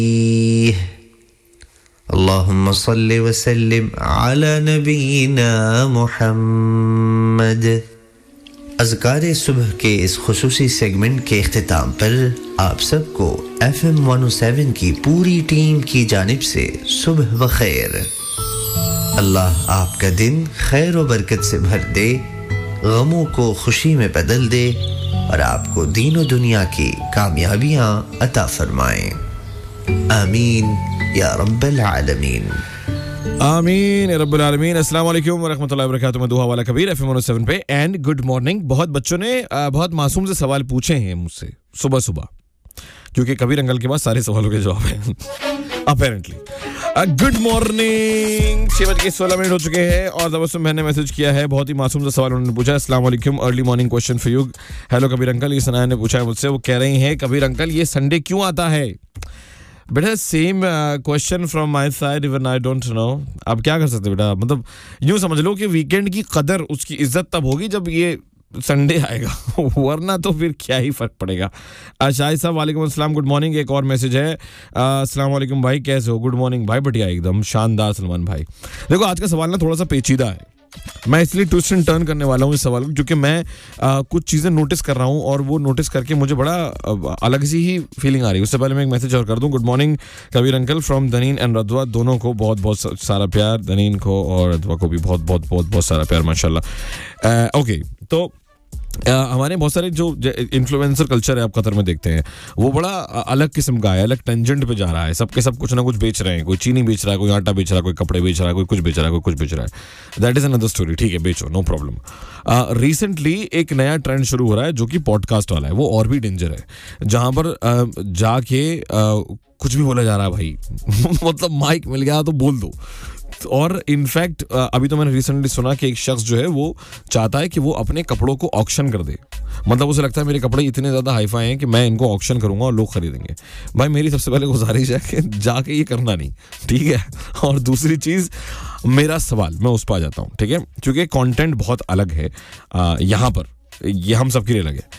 अल्लाहुम्मा सल्लि व सल्लिम अला नबीना मुहम्मद। अज़कारे सुबह के इस खुसूसी सेगमेंट के इख्तिताम पर आप सबको FM 107 की पूरी टीम की जानिब से सुबह व खैर। अल्लाह आपका दिन खैर व बरकत से भर दे, गमों को खुशी में बदल दे और आपको दीन और दुनिया की कामयाबियां अता फरमाए। आमीन या रब्बल आलमीन। आमीन या रब्बुल आलमीन। अस्सलाम वालेकुम व रहमतुल्लाहि व बरकातुहू। दुआ वाला कबीर FM 107 पे एंड गुड मॉर्निंग। बहुत बच्चों ने बहुत मासूम से सवाल पूछे हैं मुझसे सुबह सुबह, क्योंकि कबीर अंकल के पास सारे सवालों के जवाब हैं अपेरेंटली। Good morning. 6:16 हो चुके हैं और तबस्सुम मैंने मैसेज किया है, बहुत ही मासूम सा सवाल उन्होंने पूछा। अस्सलाम वालेकुम, early morning question for you. Hello Kabir uncle, ये सनाया ने पूछा है मुझसे। वो कह रही हैं कबीर अंकल ये संडे क्यों आता है? बेटा same question from my side, even I don't know. अब क्या कर सकते बेटा, मतलब यूं समझ लो कि वीकेंड की कदर, उसकी इज्जत तब होगी जब ये संडे आएगा वरना तो फिर क्या ही फर्क पड़ेगा। शाहिद साहब वालेकुम अस्सलाम, गुड मॉर्निंग। एक और मैसेज है, अस्सलाम वालेकुम भाई, कैसे हो? गुड मॉर्निंग भाई, बढ़िया एकदम शानदार सलमान भाई। देखो आज का सवाल ना थोड़ा सा पेचीदा है, मैं इसलिए ट्विस्ट एंड टर्न करने वाला हूँ इस सवाल को, क्योंकि मैं कुछ चीज़ें नोटिस कर रहा हूँ और वो नोटिस करके मुझे बड़ा अलग सी ही फीलिंग आ रही है। उससे पहले मैं एक मैसेज और कर दूँ। Good morning Kabir uncle from दनीन and रदवा, दोनों को बहुत बहुत सारा प्यार, दनीन को और रदवा को भी बहुत बहुत बहुत बहुत सारा प्यार माशाल्लाह। ओके, तो हमारे बहुत सारे जो इन्फ्लुएंसर कल्चर है आप कतर में देखते हैं, वो बड़ा अलग किस्म का है, अलग टेंजेंट पे जा रहा है। सबके सब कुछ ना कुछ बेच रहे हैं, कोई चीनी बेच रहा है, कोई आटा बेच रहा है, कोई कपड़े बेच रहा है, कोई कुछ बेच रहा है, कोई कुछ बेच रहा है। दैट इज अनदर स्टोरी, ठीक है, बेचो, नो प्रॉब्लम। रिसेंटली एक नया ट्रेंड शुरू हो रहा है जो कि पॉडकास्ट वाला है, वो और भी डेंजर है, जहां पर जाके कुछ भी बोला जा रहा है भाई मतलब माइक मिल गया तो बोल दो। और इनफैक्ट अभी तो मैंने रिसेंटली सुना कि एक शख्स जो है वो चाहता है कि वो अपने कपड़ों को ऑक्शन कर दे। मतलब उसे लगता है मेरे कपड़े इतने ज़्यादा हाईफाई हैं कि मैं इनको ऑक्शन करूंगा और लोग खरीदेंगे। भाई मेरी सबसे पहले गुजारिश है कि जाके ये करना नहीं, ठीक है। और दूसरी चीज़, मेरा सवाल, मैं उस पर आ जाता हूँ, ठीक है, क्योंकि कंटेंट बहुत अलग है यहाँ पर, ये हम सबके लिए लगे।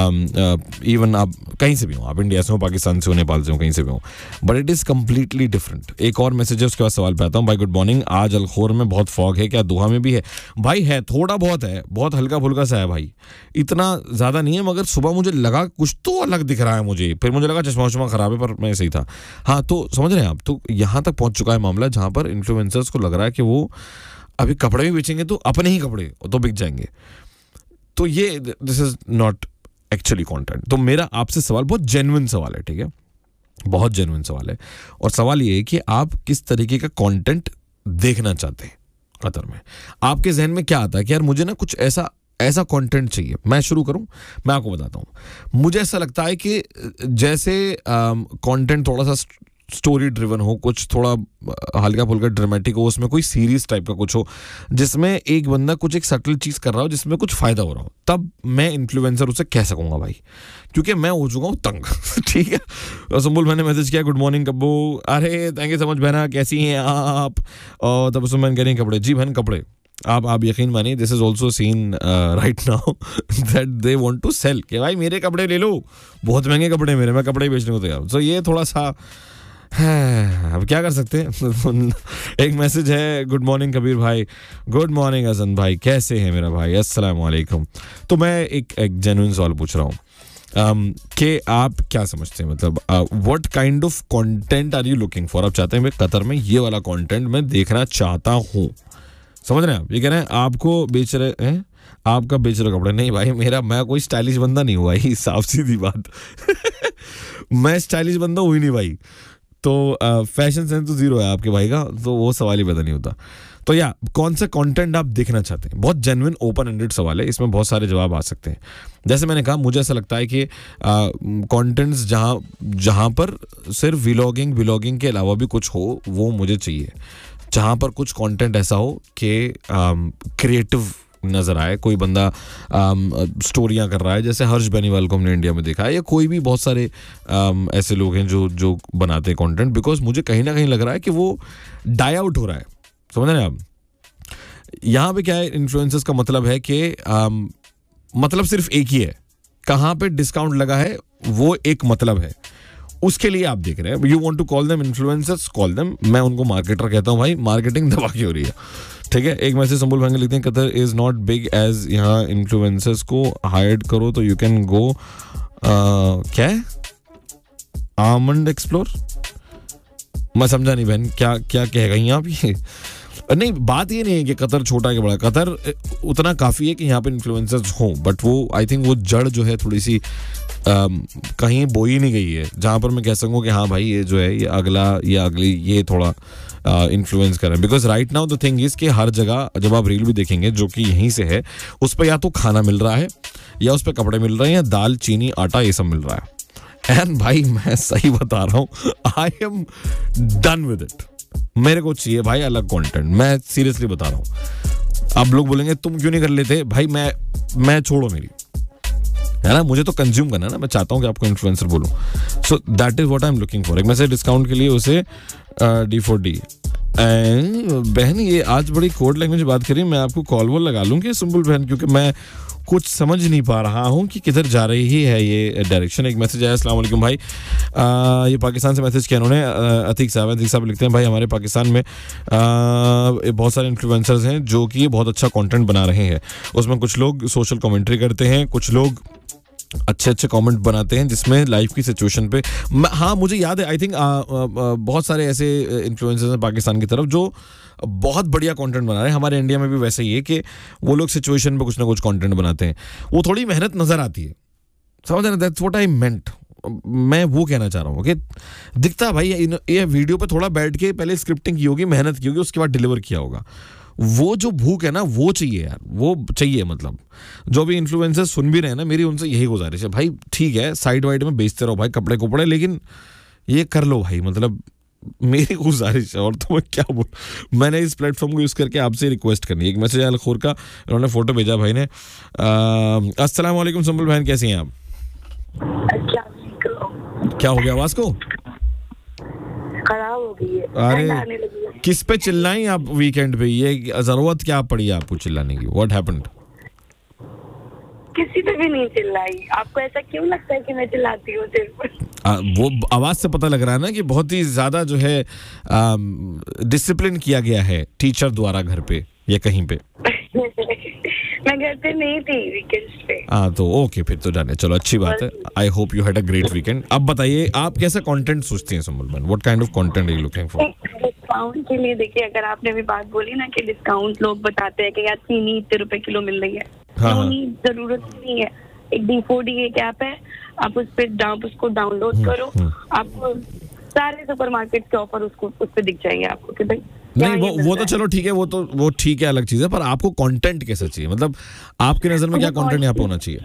इवन आप कहीं से भी हो, आप इंडिया से हो, पाकिस्तान से हो, नेपाल से हो, कहीं से भी हो, but it is completely different. एक और मैसेज है, उसके बाद सवाल पे आता हूँ। भाई गुड मॉर्निंग, आज अलखोर में बहुत फॉग है, क्या दोहा में भी है? भाई है, थोड़ा बहुत है, बहुत हल्का फुल्का सा है भाई, इतना ज़्यादा नहीं है। मगर सुबह मुझे लगा कुछ तो अलग दिख रहा है मुझे, फिर मुझे लगा चश्मा वश्मा खराब है, पर मैं सही था। हाँ, तो समझ रहे हैं आप, तो यहाँ तक पहुँच चुका है मामला जहाँ पर इन्फ्लुएंसर्स को लग रहा है कि वो अभी कपड़े भी बेचेंगे तो अपने ही कपड़े तो बिक जाएंगे। तो ये this is not actually content. तो मेरा आपसे सवाल बहुत जेन्युइन सवाल है, ठीक है, बहुत जेन्युइन सवाल है, और सवाल ये है कि आप किस तरीके का कंटेंट देखना चाहते हैं कतर में? आपके जहन में क्या आता है कि यार मुझे ना कुछ ऐसा कंटेंट चाहिए? मैं शुरू करूं, मैं आपको बताता हूं। मुझे ऐसा लगता है कि जैसे कंटेंट थोड़ा सा स्टोरी ड्रिवन हो, कुछ थोड़ा हल्का फुल्का ड्रामेटिक हो, उसमें कोई सीरीज टाइप का कुछ हो, जिसमें एक बंदा कुछ एक सटल चीज कर रहा हो जिसमें कुछ फायदा हो रहा हो, तब मैं इन्फ्लुएंसर उसे कह सकूंगा भाई, क्योंकि मैं हो चुका हूँ तंग ठीक है। सुम्बुल मैंने मैसेज किया, गुड मॉर्निंग कब्बू, अरे थैंक यू सो मच बहना, कैसी हैं आप? और तब मैंने कह रही कपड़े, जी बहन कपड़े, आप यकीन मानिए this is also seen right now that they want to cell, कि भाई मेरे कपड़े ले लो, बहुत महंगे कपड़े मेरे, मैं कपड़े बेचने को तैयार। तो ये थोड़ा सा अब क्या कर सकते हैं। एक मैसेज है, गुड मॉर्निंग कबीर भाई, गुड मॉर्निंग हसन भाई, कैसे हैं मेरा भाई, अस्सलाम वालेकुम। तो मैं एक जेन्युइन सवाल पूछ रहा हूँ कि आप क्या समझते हैं, मतलब what kind of content are you looking for? आप चाहते हैं मैं कतर में ये वाला कंटेंट मैं देखना चाहता हूँ, समझ रहे हैं आप? ये कह रहे हैं आपको बेच रहे हैं, आपका बेच रहे कपड़े? नहीं भाई, मैं कोई स्टाइलिश बंदा नहीं हुआ ही, साफ सीधी बात मैं स्टाइलिश बंदा हुई नहीं भाई, तो फैशन सेंस तो जीरो है आपके भाई का, तो वो सवाल ही पैदा नहीं होता। तो या कौन सा कंटेंट आप देखना चाहते हैं? बहुत जेन्युइन ओपन एंडेड सवाल है, इसमें बहुत सारे जवाब आ सकते हैं। जैसे मैंने कहा, मुझे ऐसा लगता है कि कंटेंट्स जहाँ पर सिर्फ व्लॉगिंग के अलावा भी कुछ हो, वो मुझे चाहिए। जहाँ पर कुछ कंटेंट ऐसा हो कि क्रिएटिव नजर आए, कोई बंदा स्टोरियां कर रहा है, जैसे हर्ष बेनीवाल को हमने इंडिया में देखा है, या कोई भी बहुत सारे ऐसे लोग हैं जो बनाते हैं कंटेंट, बिकॉज मुझे कहीं ना कहीं लग रहा है कि वो डाई आउट हो रहा है, समझ रहे हैं आप? यहाँ पे क्या है, इन्फ्लुएंसर्स का मतलब है कि मतलब सिर्फ एक ही है, कहाँ पे डिस्काउंट लगा है वो एक मतलब है, उसके लिए आप देख रहे हैं. You want to call them influencers, call them. मैं उनको मार्केटर कहता हूँ भाई. मार्केटिंग दबा के हो रही है. ठीक है. एक मैसेज संबुल भाई लिखते हैं, Qatar is not big as, यहाँ इन्फ्लुएंसर्स को हायर करो तो यू कैन गो. क्या है आमंड एक्सप्लोर? मैं समझा नहीं बहन, क्या क्या कहेगा यहाँ पे. नहीं, बात ये नहीं है कि कतर छोटा है कि बड़ा. कतर उतना काफ़ी है कि यहाँ पे इन्फ्लुएंसर्स हों, बट वो आई थिंक वो जड़ जो है थोड़ी सी कहीं बोई नहीं गई है जहाँ पर मैं कह सकूँ कि हाँ भाई ये जो है ये अगला या अगली ये थोड़ा इन्फ्लुएंस कर रहे हैं. Because right now the thing is कि हर जगह जब आप रील भी देखेंगे जो कि यहीं से है, उस पर या तो खाना मिल रहा है या उस पर कपड़े मिल रहे हैं या दाल चीनी आटा ये सब मिल रहा है. एंड भाई मैं सही बता रहा हूँ, I am done with it. मेरे को चाहिए भाई अलग कंटेंट. मैं सीरियसली बता रहा हूँ. अब लोग बोलेंगे तुम क्यों नहीं कर लेते भाई. मैं छोड़ो मेरी, है ना. मुझे तो कंज्यूम करना है ना. मैं चाहता हूँ कि आपको इन्फ्लुएंसर बोलूं. So that is what I am looking for. एक मैसेज डिस्काउंट के लिए उसे D4D. बहन ये आज बड़ी कोड लैंग्वेज बात करी. मैं आपको कॉल वॉल लगा लूँ कि सुम्बुल बहन, क्योंकि मैं कुछ समझ नहीं पा रहा हूँ कि किधर जा रही है ये डायरेक्शन. एक मैसेज आया, अस्सलाम वालेकुम भाई. ये पाकिस्तान से मैसेज किया उन्होंने. अतीक साहब लिखते हैं, भाई हमारे पाकिस्तान में बहुत सारे इन्फ्लुएंसर्स हैं जो कि बहुत अच्छा कंटेंट बना रहे हैं. उसमें कुछ लोग सोशल कमेंट्री करते हैं, कुछ लोग अच्छे कमेंट बनाते हैं जिसमें लाइफ की सिचुएशन पे. हाँ मुझे याद है, आई थिंक बहुत सारे ऐसे इन्फ्लुएंसर्स हैं पाकिस्तान की तरफ जो बहुत बढ़िया कंटेंट बना रहे हैं. हमारे इंडिया में भी वैसे ही है कि वो लोग सिचुएशन पे कुछ ना कुछ कंटेंट बनाते हैं. वो थोड़ी मेहनत नजर आती है, समझ रहे. दैट्स व्हाट आई मेंट. मैं वो कहना चाह रहा हूँ कि दिखता है भाई ये वीडियो पे थोड़ा बैठ के पहले स्क्रिप्टिंग की होगी, मेहनत की होगी, उसके बाद डिलीवर किया होगा. वो जो भूख है ना वो चाहिए यार, वो चाहिए. मतलब जो भी इन्फ्लुएंसर सुन भी रहे हैं ना, मेरी उनसे यही गुजारिश है भाई, ठीक है साइड वाइड में बेचते रहो भाई कपड़े, लेकिन ये कर लो भाई. मतलब मेरी गुजारिश है. और तो मैं क्या बोल, मैंने इस प्लेटफॉर्म को यूज करके आपसे रिक्वेस्ट करनी है. एक मैसेज आया लखोर का, उन्होंने फोटो भेजा भाई ने. अस्सलाम वालेकुम संबुल बहन, कैसी हैं आप? क्या हो गया आवाज को? खराब हो गई है. अरे किस पे चिल्लाएं आप वीकेंड पे? ये जरूरत क्या पड़ी आपको चिल्लाने की? What happened? किसी पे भी नहीं चिल्लाई. आपको ऐसा क्यों लगता है कि मैं चिल्लाती हूँ सिर्फ? वो आवाज से पता लग रहा है ना कि बहुत ही ज्यादा जो है डिसिप्लिन किया गया है टीचर द्वारा घर पे या कहीं पे. मैं घर पे नहीं थी वीकेंड्स पे. हाँ तो ओके, फिर तो जाने. चलो अच्छी बात है. I hope you had a great weekend. अब बताइए आप कैसा कंटेंट सोचती हैं संबुल बहन? What kind of content are you looking for? Discount के लिए देखिए, अगर आपने भी बात बोली ना कि डिस्काउंट लोग बताते हैं कि यार चीनी इतने रुपए किलो मिल रही है. हाँ. जरूरत नहीं है. एक D4D एक ऐप है, आप उस पे उसको डाउनलोड करो. आपको सारे सुपरमार्केट के ऑफर उसको उस पे दिख जाएंगे आपको कि भाई नहीं वो तो चलो ठीक है, वो ठीक है, अलग चीज है. पर आपको कंटेंट कैसा चाहिए? मतलब आपकी नजर में क्या कंटेंट यहाँ पे होना चाहिए?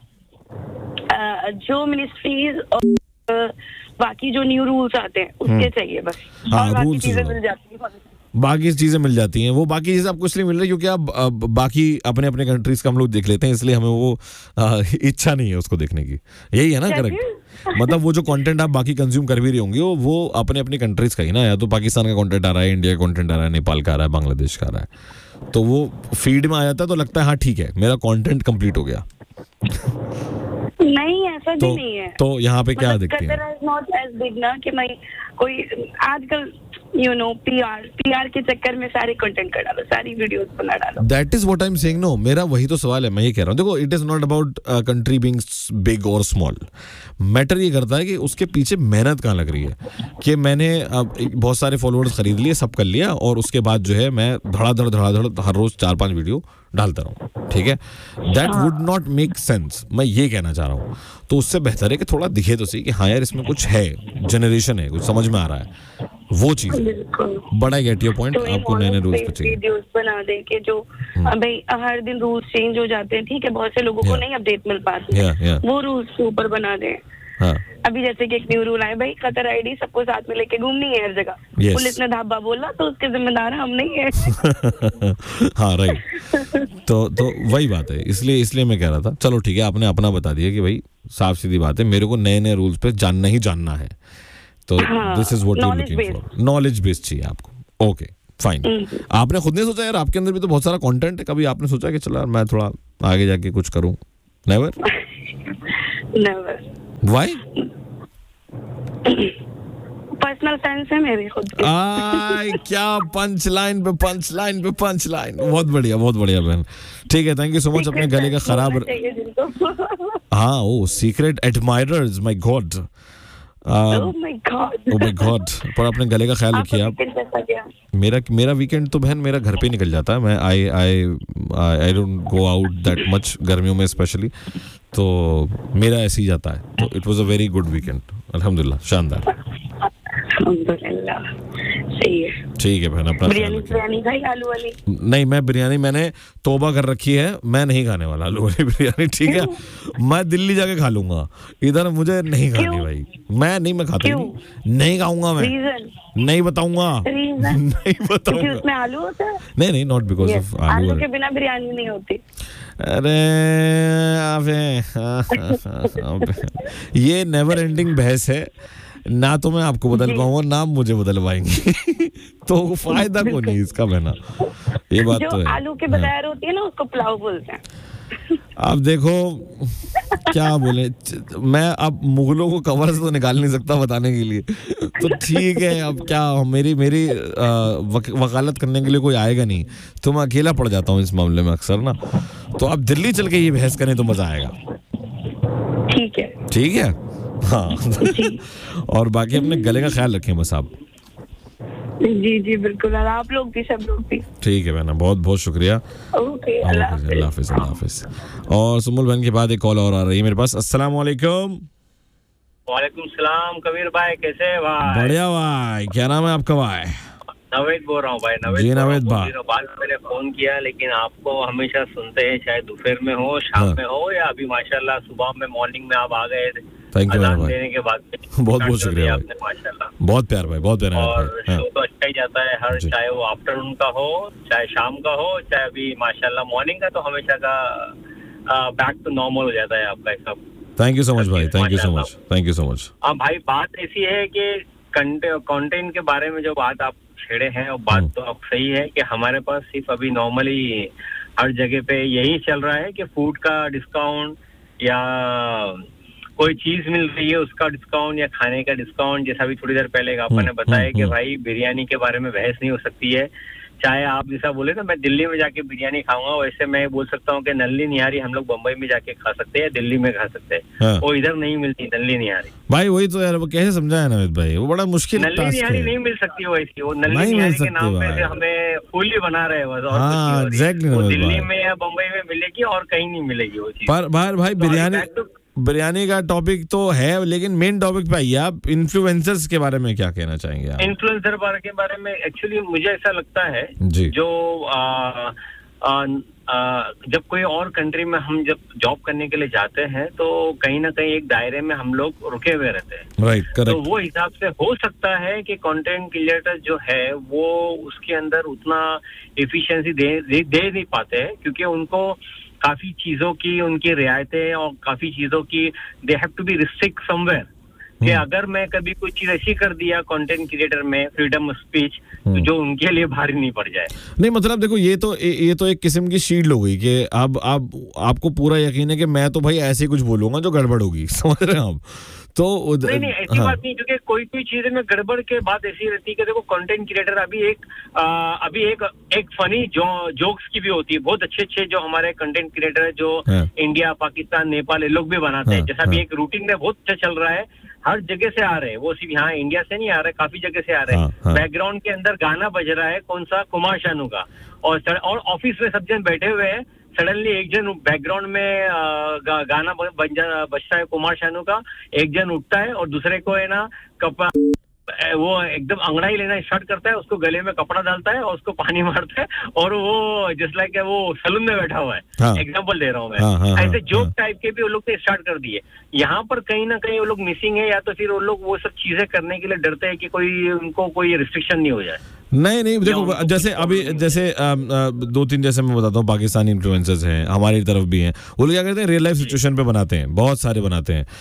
जो मिनिस्ट्रीज और बाकी जो न्यू रूल्स आते हैं उसके चाहिए बस. हाँ, बाकी रूल्स चीजें मिल जाती हैं. बाकी चीजें मिल जाती हैं. वो बाकी चीजें आपको इसलिए मिल रही है क्योंकि आप बाकी अपने कंट्रीज का हम लोग देख लेते हैं, इसलिए हमें वो इच्छा नहीं है उसको देखने की. यही है ना करेक्ट? मतलब वो जो कंटेंट आप बाकी कंज्यूम कर भी रही होंगी वो अपने कंट्रीज का ही ना. या तो पाकिस्तान का कंटेंट आ रहा है, इंडिया का कंटेंट आ रहा है, नेपाल का आ रहा है, बांग्लादेश का आ रहा है, तो वो फीड में आ जाता है तो लगता है हाँ ठीक है मेरा कंटेंट कंप्लीट हो गया. नहीं ऐसा भी नहीं है. तो यहाँ पे क्या दिखती है? नॉट एज बिग ना कि मैं कोई आजकल PR के चक्कर में सारे कंटेंट कर डालो, सारी वीडियोस बना डालो. That is what I am saying. No, मेरा वही तो सवाल है. मैं ये कह रहा हूँ देखो, it is not about country being big और स्मॉल. मैटर ये करता है कि उसके पीछे मेहनत कहाँ लग रही है. कि मैंने बहुत सारे फॉलोअर्स खरीद लिए, सब कर लिया, और उसके बाद जो है मैं धड़ाधड़ हर रोज 4-5 वीडियो डालता रहूं. ठीक है, that would not make sense. मैं ये कहना चाह रहा हूँ. तो उससे बेहतर है कि थोड़ा दिखे तो सही कि हाँ यार इसमें कुछ है, जनरेशन है, कुछ समझ में आ रहा है. वो चीज बड़ा गेट योर पॉइंट. आपको नए रूल्स पे चाहिए वीडियोस बना दे के जो भाई हर दिन रूल्स चेंज हो जाते हैं. ठीक है, बहुत से लोगों को नहीं अपडेट मिल पाती है. वो रूल्स के ऊपर बना दे. हाँ. अभी जैसे कि एक न्यू रूल आया भाई, कतर आईडी सबको साथ में लेके घूमनी है हर जगह. पुलिस ने धाबा बोला तो उसके जिम्मेदार हम नहीं है. हाँ राइट. तो वही बात है. इसलिए मैं कह रहा था. चलो ठीक है, आपने अपना बता दिया कि भाई साफ सीधी बात है, मेरे को नए रूल्स पे जानना है. तो this is what you looking for. Knowledge based चाहिए आपको. Okay fine. आपने खुद नहीं सोचा यार, आपके अंदर भी तो बहुत सारा कंटेंट है, कभी आपने सोचा कि चलो यार मैं थोड़ा आगे जाके कुछ करूं? Never. Never. Why? Personal fans है मेरे खुद के। क्या पंच लाइन पे पंच लाइन पे पंच लाइन। बहुत बढ़िया बहन। ठीक है, थैंक यू सो मच। अपने गले का खराब हाँ, ओ secret admirers, my God, oh my God. पर अपने गले का ख्याल रखिए आप। मेरा वीकेंड तो बहन मेरा घर पे निकल जाता है। मैं I don't go out that much, गर्मियों में स्पेशली, तो मेरा ऐसे ही जाता है। तो it was a very good weekend, अल्हम्दुलिल्लाह, शानदार। सही है। ठीक है बहन, अपना बिरयानी खाई आलू वाली? नहीं, मैं बिरयानी मैंने तौबा कर रखी है, मैं नहीं खाने वाला आलू वाली बिरयानी। ठीक है, मैं दिल्ली जाके खा लूंगा, इधर मुझे नहीं खानी भाई। मैं खाता नहीं खाऊंगा मैं। नहीं बताऊंगा, नहीं बताऊंगा। उसमें आलू होता है? नहीं, नॉट बिकॉज ऑफ आलू के बिना बिरयानी नहीं होती। अरे ये नेवर एंडिंग बहस है ना, तो मैं आपको बदल पाऊंगा ना मुझे बदल पाएंगे। तो फायदा को नहीं इसका बहना, ये बात तो है। आलू के बगैर होती है ना, उसको पुलाव बोलते हैं। अब देखो क्या बोले, मैं अब मुगलों को कवर से तो निकाल नहीं सकता बताने के लिए, तो ठीक है। अब क्या मेरी वकालत करने के लिए कोई आएगा नहीं, तो मैं अकेला पड़ जाता हूँ इस मामले में अक्सर ना। तो अब दिल्ली चल के ये बहस करें तो मजा आएगा। ठीक है हाँ। और बाकी अपने गले का ख्याल रखें बस आप। जी बिल्कुल, और आप लोग भी, सब लोग भी। ठीक है बहना, बहुत बहुत शुक्रिया। ओके, अल्लाह हाफिज। और सुमुल बहन के बाद एक कॉल और आ रही है मेरे पास। अस्सलाम वालेकुम। वालेकुम सलाम। कबीर भाई कैसे है भाई? बढ़िया भाई, क्या नाम है आपका भाई? नवेद बोल रहा हूँ भाई। नवेद भाई, बाद मैंने फोन किया, लेकिन आपको हमेशा सुनते हैं, चाहे दोपहर में हो, शाम में हो, या अभी माशाल्लाह सुबह में, मॉर्निंग में आप आ गए थे। थैंक यू भाई, देने के बाद बहुत बहुत शुक्रिया भाई, माशाल्लाह। बहुत प्यार भाई, बहुत प्यार। और शो तो अच्छा ही जाता है हर, चाहे वो आफ्टरनून का हो, चाहे शाम का हो, चाहे अभी माशाल्लाह मॉर्निंग का, तो हमेशा का बैक टू नॉर्मल हो जाता है आपका सब। थैंक यू सो मच भाई, थैंक यू सो मच। अब भाई बात ऐसी है कि कंटेंट के बारे में जो बात आप छेड़े हैं, और बात तो अब सही है कि हमारे पास सिर्फ अभी नॉर्मली हर जगह पे यही चल रहा है कि फूड का डिस्काउंट, या कोई चीज मिल रही है उसका डिस्काउंट, या खाने का डिस्काउंट। जैसा भी थोड़ी देर पहले आपने बताया कि भाई बिरयानी के बारे में बहस नहीं हो सकती है। चाहे आप जैसा बोले ना, मैं दिल्ली में जाके बिरयानी खाऊंगा, वैसे मैं बोल सकता हूँ कि नल्ली निहारी हम लोग बम्बई में जाके खा सकते हैं, दिल्ली में खा सकते हैं। वो इधर नहीं मिलती नल्ली निहारी भाई। वही तो यार, वो कैसे समझाया नवेद भाई, वो बड़ा मुश्किल नल्ली निहारी नहीं मिल सकती वैसी। वो नल्ली निहारी के नाम पे हमें फूली बना रहे हैं बस। और दिल्ली में या बम्बई में मिलेगी और कहीं नहीं मिलेगी वो चीज। पर भाई बिरयानी का टॉपिक तो है, लेकिन मेन टॉपिक पे आइए आप। इन्फ्लुएंसर्स के बारे में क्या कहना चाहेंगे आप? इन्फ्लुएंसर के बारे में एक्चुअली मुझे ऐसा लगता है जी, जो जब कोई और कंट्री में हम जब जॉब करने के लिए जाते हैं, तो कहीं ना कहीं एक दायरे में हम लोग रुके हुए रहते हैं। Right, correct. तो वो हिसाब से हो सकता है कि कंटेंट क्रिएटर जो है वो उसके अंदर उतना एफिशिएंसी दे नहीं पाते हैं, क्योंकि उनको काफी चीजों की उनकी रियायतें और काफी चीजों की they have to be restrict somewhere, कि अगर मैं कभी कोई चीज ऐसी कर दिया कंटेंट क्रिएटर में, फ्रीडम ऑफ स्पीच, तो जो उनके लिए भारी नहीं पड़ जाए। नहीं मतलब देखो, ये तो एक किस्म की शील्ड हो गई कि अब आपको पूरा यकीन है कि मैं तो भाई ऐसे कुछ बोलूंगा जो गड़बड़ होगी, समझ रहे हैं आप? तो नहीं ऐसी बात नहीं, क्योंकि कोई चीज में गड़बड़ के बात ऐसी रहती है कि देखो कंटेंट क्रिएटर अभी एक फनी जोक्स की भी होती है। बहुत अच्छे जो हमारे कंटेंट क्रिएटर है, जो इंडिया, पाकिस्तान, नेपाल, ये लोग भी बनाते हैं। जैसा भी एक रूटीन में बहुत अच्छा चल रहा है, हर जगह से आ रहे हैं, वो सिर्फ यहाँ इंडिया से नहीं आ रहे, काफी जगह से आ रहे हैं। बैकग्राउंड के अंदर गाना बज रहा है, कौन सा, कुमार शानू का, और ऑफिस में सब जन बैठे हुए हैं, सडनली एक जन बैकग्राउंड में गाना बजता है कुमार शानू का, एक जन उठता है और दूसरे को है ना वो एकदम अंगड़ाई लेना स्टार्ट करता है, उसको गले में कपड़ा डालता है और उसको पानी मारता है, और वो जस्ट लाइक वो सलून में बैठा हुआ है। एग्जांपल दे रहा हूँ मैं। ऐसे जोक टाइप के भी वो लोग ने स्टार्ट कर दिए। यहाँ पर कहीं ना कहीं वो लोग मिसिंग है, या तो फिर वो लोग वो सब चीजें करने के लिए डरते हैं कि उनको कोई रिस्ट्रिक्शन नहीं हो जाए। नहीं देखो, जैसे 2-3 जैसे मैं बताता हूँ, पाकिस्तानी इन्फ्लुएंसर्स हैं, हमारी तरफ भी हैं, वो लोग क्या करते हैं, रियल लाइफ सिचुएशन पे बनाते हैं, बहुत सारे बनाते हैं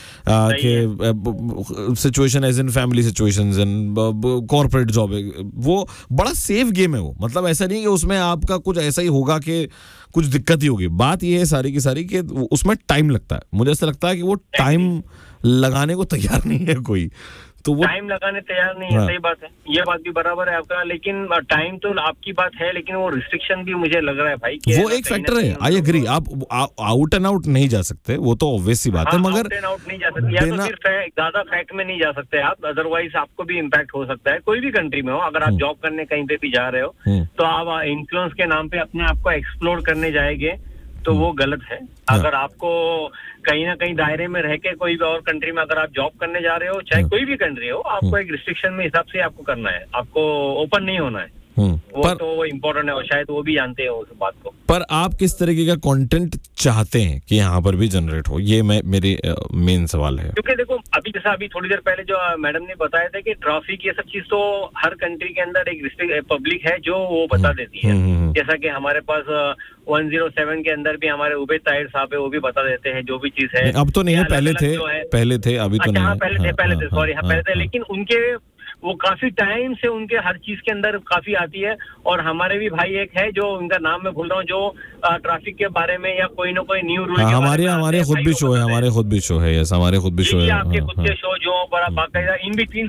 कि situation as in family situations and corporate job है। वो बड़ा सेफ गेम है वो, मतलब ऐसा नहीं कि उसमें आपका कुछ ऐसा ही होगा कि कुछ दिक्कत ही होगी। बात ये है सारी की सारी कि उसमें टाइम लगता है। मुझे ऐसा लगता है कि वो टाइम लगाने को तैयार नहीं है कोई, तो वो टाइम लगाने तैयार नहीं है। सही बात है, ये बात भी बराबर है आपका, लेकिन टाइम तो आपकी बात है, लेकिन वो रिस्ट्रिक्शन भी मुझे लग रहा है भाई कि वो एक फैक्टर है। आई एग्री, आप आउट एंड आउट नहीं जा सकते, वो तो ऑब्वियस सी बात है, मगर आउट एंड आउट नहीं जा सकते, या तो सिर्फ ज्यादा फैक्ट में नहीं जा सकते आप, अदरवाइज आपको भी इम्पैक्ट हो सकता है। कोई भी कंट्री में हो, अगर आप जॉब करने कहीं पे भी जा रहे हो तो आप इन्फ्लुएंस के नाम पे अपने आप को एक्सप्लोर करने जाएंगे तो वो गलत है। अगर आपको कहीं ना कहीं दायरे में रह के कोई भी और कंट्री में अगर आप जॉब करने जा रहे हो, चाहे कोई भी कंट्री हो, आपको एक रिस्ट्रिक्शन में हिसाब से आपको करना है, आपको ओपन नहीं होना है। वो तो वो इम्पोर्टेंट है और शायद वो भी जानते हैं उस बात को। पर आप किस तरीके का कंटेंट चाहते हैं कि यहाँ पर भी जनरेट हो, ये मेरी मेन सवाल है। क्योंकि देखो अभी जैसा अभी थोड़ी देर पहले जो मैडम ने बताया था कि ट्रैफिक ये सब चीज तो हर कंट्री के अंदर एक पब्लिक है जो वो बता देती है। जैसा कि हमारे पास 107 के अंदर भी हमारे उबैद ताहिर साहब है, वो भी बता देते हैं जो भी चीज है। अब तो नहीं है, पहले थे अभी तो नहीं है। पहले थे सॉरी, हाँ पहले थे, लेकिन उनके वो काफी टाइम से उनके हर चीज के अंदर काफी आती है। और हमारे भी भाई एक है जो उनका नाम मैं भूल रहा हूँ, जो ट्रैफिक के बारे में या कोई ना कोई न्यू रूल हमारे खुद भी शो है, हमारे खुद भी शो है, यस हमारे खुद भी शो है, आपके खुद के शो जो बड़ा बाकायदा इन बिटवीन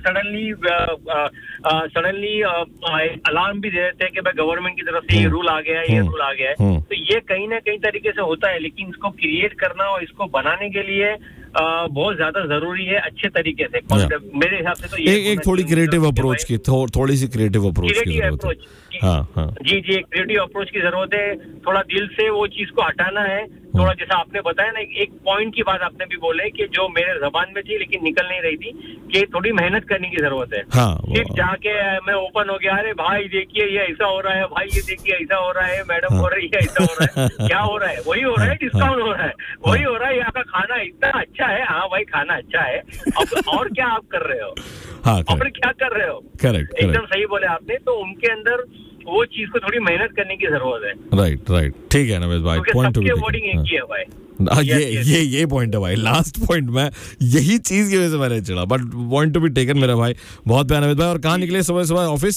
सडनली अलार्म भी दे देते हैं कि भाई गवर्नमेंट की तरफ से ये रूल आ गया है, ये रूल आ गया है। तो ये कहीं ना कहीं तरीके से होता है, लेकिन इसको क्रिएट करना और इसको बनाने के लिए बहुत ज्यादा जरूरी है अच्छे तरीके से। मेरे हिसाब से तो ये एक थोड़ी क्रिएटिव अप्रोच की, थोड़ी सी क्रिएटिव अप्रोच की जरूरत है। जी एक क्रिएटिव अप्रोच की जरूरत है। थोड़ा दिल से वो चीज को हटाना है, थोड़ा जैसा आपने बताया ना, एक पॉइंट की बात आपने भी बोले कि जो मेरे जबान में थी लेकिन निकल नहीं रही थी, कि थोड़ी मेहनत करने की जरूरत है। सिर्फ जाके मैं ओपन हो गया, अरे भाई देखिए ये ऐसा हो रहा है, भाई ये देखिए ऐसा हो रहा है, मैडम हो रही है ऐसा हो रहा है, क्या हो रहा है? वही हो रहा है, डिस्काउंट हो रहा है, वही हो रहा है, यहाँ का खाना इतना अच्छा है। हाँ भाई खाना अच्छा है, अब और क्या आप कर रहे हो? और क्या कर रहे हो? करेक्ट, एकदम सही बोले आपने। तो उनके अंदर वो चीज को थोड़ी मेहनत करने की जरूरत है। राइट, ठीक है नवेद भाई, पॉइंट टू वर्डिंग एक ही है भाई। ये पॉइंट है भाई, लास्ट पॉइंट में यही चीज की वजह से मैंने चढ़ा, but point to be taken मेरा भाई। बहुत प्यारा नवेद भाई। और कहाँ निकले सुबह सुबह? ऑफिस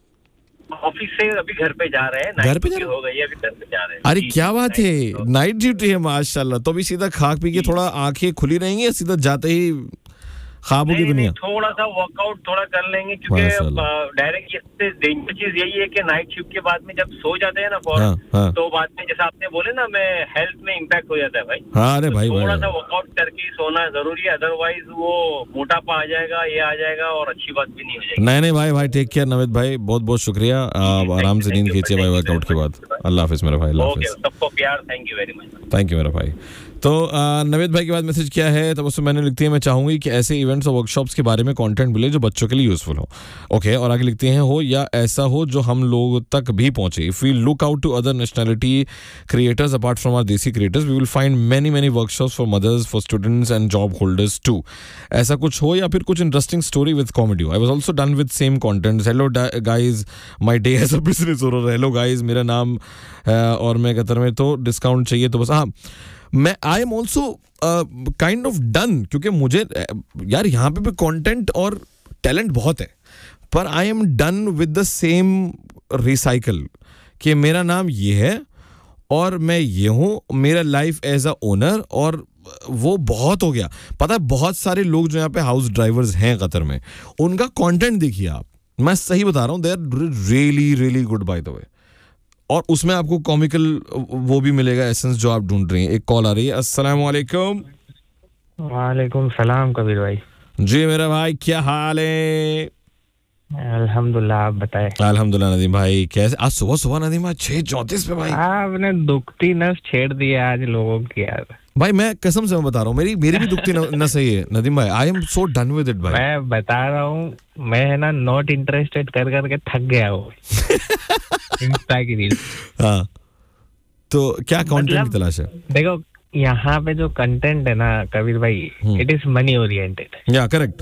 से अभी घर पे जा रहे हैं, घर पे हो गई है, अभी घर पे जा रहे हैं। अरे क्या बात है, नाइट ड्यूटी है माशाल्लाह। तो अभी सीधा खा पी के थोड़ा आंखें खुली रहेंगी या सीधा जाते ही ख्वाबों की दुनिया? थोड़ा सा वर्कआउट थोड़ा कर लेंगे, क्योंकि डायरेक्ट इससे डेंजर चीज यही है कि नाइट शिफ्ट के बाद में जब सो जाते हैं ना फौरन, तो बाद में जैसा आपने बोले ना, मैं हेल्थ में इम्पैक्ट हो जाता है भाई। अरे भाई थोड़ा सा वर्कआउट करके सोना जरूरी है, अदरवाइज वो मोटापा आ जाएगा, ये आ जाएगा और अच्छी बात भी नहीं हो जाएगी। नहीं भाई टेक केयर नवेद भाई, बहुत बहुत शुक्रिया। आप आराम से नींद खींचिए भाई वर्कआउट के बाद। अल्लाह हाफिज मेरा भाई। सबको प्यार, thank you very much. Thank you मेरा भाई। तो नवेद भाई के बाद मैसेज किया है, तब उसमें मैंने लिखती है, मैं चाहूंगी कि ऐसे इवेंट्स और वर्कशॉप्स के बारे में कंटेंट मिले जो बच्चों के लिए यूजफुल हो। ओके, और आगे लिखती हैं, हो या ऐसा हो जो हम लोग तक भी पहुंचे। If we look out to other nationality creators apart from our देसी creators, we will find many workshops for mothers, for students and job holders to. ऐसा कुछ हो, या फिर कुछ interesting story with comedy. I was also done with same content. Hello guys, my day has a business owner. Hello guys, मेरा नाम और मैं कतर में, तो डिस्काउंट चाहिए तो बस। हाँ, मैं I am also kind of done, क्योंकि मुझे यार यहाँ पे भी कंटेंट और टैलेंट बहुत है, पर I am done with the same recycle कि मेरा नाम ये है और मैं ये हूँ, मेरा लाइफ एज अ ओनर, और वो बहुत हो गया। पता है, बहुत सारे लोग जो यहाँ पे हाउस ड्राइवर्स हैं कतर में, उनका कंटेंट देखिए आप, मैं सही बता रहा हूँ, they are really good by the way. और उसमें आपको कॉमिकल वो भी मिलेगा, एसेंस जो आप ढूंढ रही हैं। एक कॉल आ रही है। अस्सलाम वालेकुम। वालेकुम सलाम कबीर भाई। जी मेरा भाई, क्या हाल है? अल्हम्दुलिल्लाह, आप बताएं। अल्हम्दुलिल्लाह नदीम भाई, कैसे? आज सुबह नदीम, आज 6:34 पे भाई आपने दुखती नस छेड़ दी है आज लोगों की यार। भाई मैं कसम से मैं बता रहा हूँ, मेरी भी दुखती नस है नदीम भाई। I am so done with it भाई। मैं बता रहा हूँ, मैं है ना नॉट इंटरेस्टेड कर करके थक गया हूँ इंस्टा की रील। हाँ, तो क्या कंटेंट की तलाश है? देखो यहाँ पे जो कंटेंट है ना कबीर भाई, इट इज मनी ओरिएंटेड। या correct,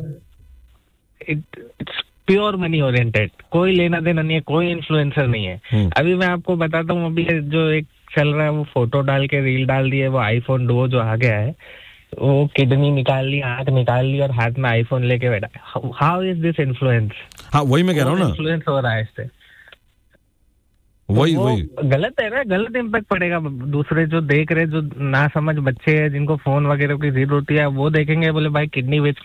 it's pure money oriented. कोई लेना देना नहीं है, कोई इन्फ्लुएंसर नहीं है। अभी मैं आपको बताता हूँ, अभी जो एक चल रहा है, वो फोटो डाल के रील डाल दी है, वो आईफोन डुओ जो आ गया है, वो किडनी निकाल ली, आंख निकाल ली और हाथ में आईफोन लेके बैठा। How is this influence? हाँ वही मैं कह रहा हूँ ना, इन्फ्लुएंस हो रहा है इससे। वही गलत है ना, गलत इम्पैक्ट पड़ेगा। दूसरे जो देख रहे, जो ना समझ बच्चे हैं, जिनको फोन वगैरह की जरूरत होती है, वो देखेंगे, बोले भाई किडनी बेच